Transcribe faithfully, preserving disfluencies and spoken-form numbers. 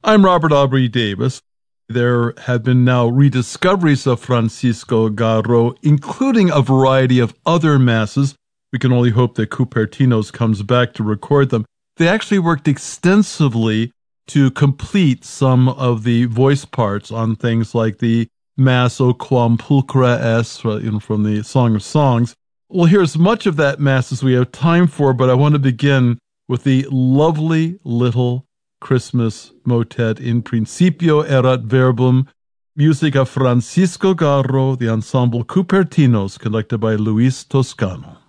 I'm Robert Aubrey Davis. There have been now rediscoveries of Francisco Garro, including a variety of other masses. We can only hope that Cupertinos comes back to record them. They actually worked extensively to complete some of the voice parts on things like the Mass O Quam Pulchra Es from the Song of Songs. We'll hear as much of that Mass as we have time for, but I want to begin with the lovely little Christmas motet In Principio Erat Verbum, music of Francisco Garro, the ensemble Cupertinos, conducted by Luis Toscano.